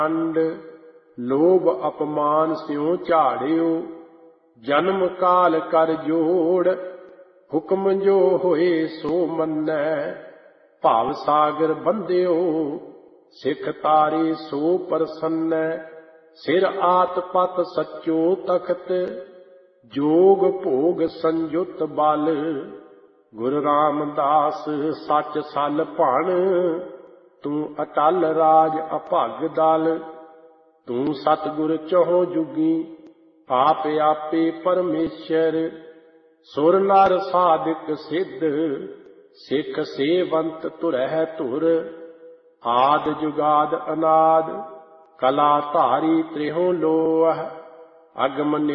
ਖੰਡ ਲੋਭ ਅਪਮਾਨ ਸਿਉ ਝਾੜਿਓ। ਜਨਮ ਕਾਲ ਕਰ ਜੋੜ ਹੁਕਮ ਜੋ ਹੋਏ ਸੋ ਮੰਨੈ। ਭਾਵ ਸਾਗਰ ਬੰਧਿਓ ਸਿੱਖ ਤਾਰੇ ਸੋ ਪ੍ਰਸੰਨੈ। ਸਿਰ ਆਤ ਪਤ ਸੱਚੋ ਤਖਤ ਜੋਗ ਭੋਗ ਸੰਯੁਤ ਬਲ। ਗੁਰੂ ਰਾਮਦਾਸ ਸੱਚ ਸਲ ਭਣ ਤੂੰ ਅਟਲ ਰਾਜ ਅਭਗ ਦਲ। ਤੂੰ ਸਤਿਗੁਰ ਚਹੁ ਜੁਗੀ ਆਪ ਆਪੇ ਪਰਮੇਸ਼ਰ। ਸੁਰ ਨਰ ਸਾਧਿਕ ਸਿੱਧ ਸਿੱਖ ਸੇਵੰਤ ਧੁਰਹਿ ਧੁਰ। ਆਦ ਜੁਗਾਦ ਅਨਾਦ ਕਲਾ ਧਾਰੀ ਤ੍ਰਿਹੋ ਲੋਹ। ਅਗਮ